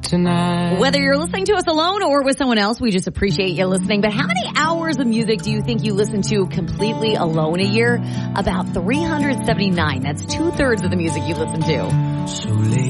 tonight. Whether you're listening to us alone or with someone else, we just appreciate you listening. But how many hours of music do you think you listen to completely alone a year? About 379. That's 2/3 of the music you listen to. So late.